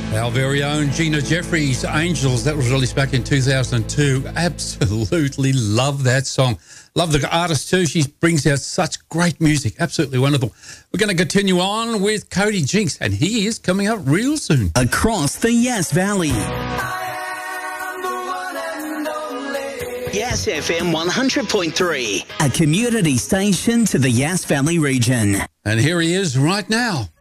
Our very own Gina Jeffries, Angels, that was released back in 2002. Absolutely love that song. Love the artist too. She brings out such great music. Absolutely wonderful. We're going to continue on with Cody Jinks, and he is coming up real soon. Across the Yass Valley. Yass FM 100.3, a community station to the Yass Valley region. And here he is right now.